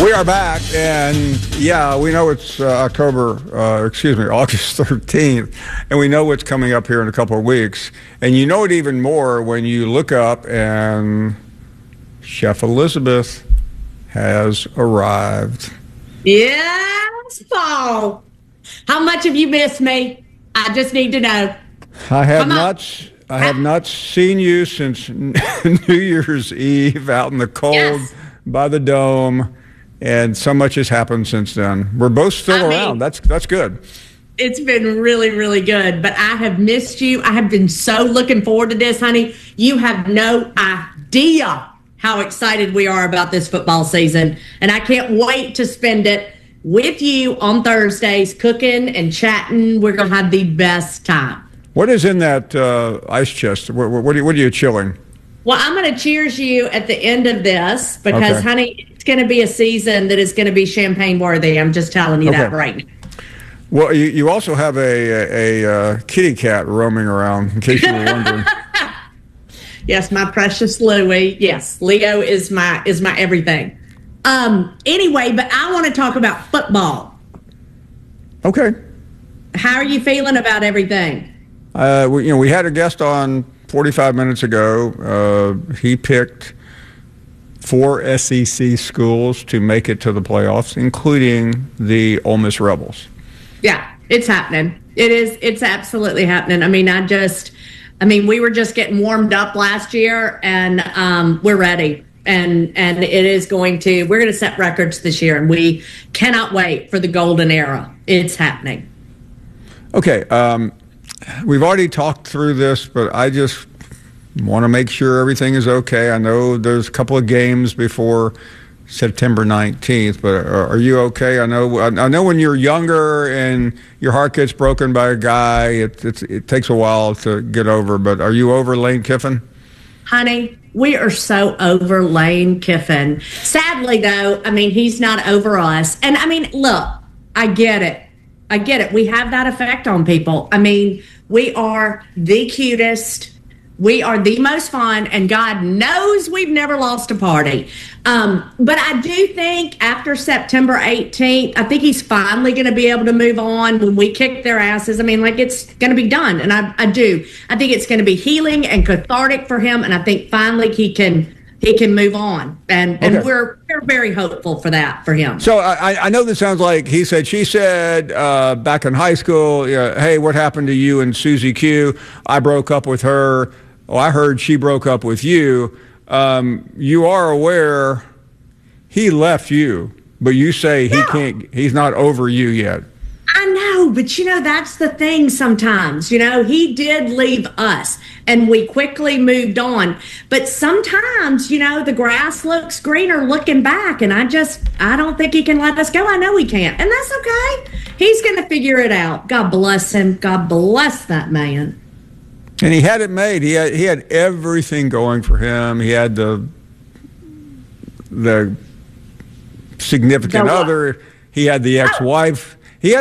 We are back, and yeah, we know it's August 13th, and we know what's coming up here in a couple of weeks. And you know it even more when you look up and Chef Elizabeth has arrived. Yes, Paul. How much have you missed me? I just need to know. I have not seen you since New Year's Eve out in the cold by the dome. And so much has happened since then. We're both still around. That's good. It's been really, really good. But I have missed you. I have been so looking forward to this, honey. You have no idea how excited we are about this football season. And I can't wait to spend it with you on Thursdays, cooking and chatting. We're going to have the best time. What is in that ice chest? What are you chilling? Well, I'm going to cheers you at the end of this because, honey, it's going to be a season that is going to be champagne worthy. I'm just telling you that right now. Well, you also have a kitty cat roaming around, in case you were wondering. Yes, my precious Louie. Yes, Leo is my everything. Anyway, but I want to talk about football. Okay. How are you feeling about everything? We had a guest on 45 minutes ago. He picked 4 SEC schools to make it to the playoffs, including the Ole Miss Rebels. Yeah, it's happening. It's absolutely happening. We were just getting warmed up last year, and we're ready. And we're going to set records this year, and we cannot wait for the golden era. It's happening. Okay. We've already talked through this, but I just want to make sure everything is okay. I know there's a couple of games before September 19th, but are you okay? I know when you're younger and your heart gets broken by a guy, it takes a while to get over, but are you over Lane Kiffin? Honey, we are so over Lane Kiffin. Sadly, though, he's not over us. And, look, I get it. We have that effect on people. We are the cutest. We are the most fun, and God knows we've never lost a party. But I do think after September 18th, I think he's finally going to be able to move on when we kick their asses. It's going to be done, and I do. I think it's going to be healing and cathartic for him, and I think finally he can move on. And we're very hopeful for that for him. So I know this sounds like he said, she said back in high school, hey, what happened to you and Susie Q? I broke up with her. Oh, I heard she broke up with you. You are aware he left you, but you say he's not over you yet. I know, but that's the thing sometimes. He did leave us and we quickly moved on. But sometimes, the grass looks greener looking back, and I don't think he can let us go. I know he can't, and that's okay. He's going to figure it out. God bless him. God bless that man. And he had it made. He had everything going for him. He had the significant other. He had the ex-wife.